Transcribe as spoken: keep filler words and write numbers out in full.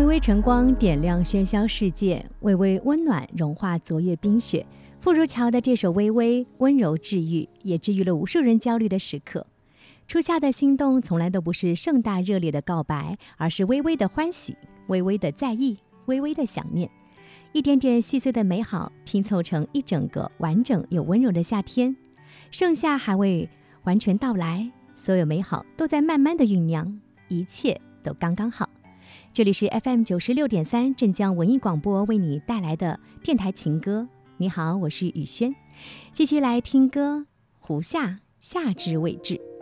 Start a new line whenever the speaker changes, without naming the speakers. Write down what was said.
微晨光点亮喧嚣世界，微微温暖融化昨夜冰雪。傅如乔的这首《微微》温柔治愈，也治愈了无数人焦虑的时刻。初夏的心动从来都不是盛大热烈的告白，而是微微的欢喜，微微的在意，微微的想念。一点点细碎的美好拼凑成一整个完整又温柔的夏天。盛夏还未完全到来，所有美好都在慢慢的酝酿，一切都刚刚好。这里是 F M 九十六点三镇江文艺广播为你带来的电台情歌。你好，我是雨轩，继续来听歌。胡夏，夏至未至。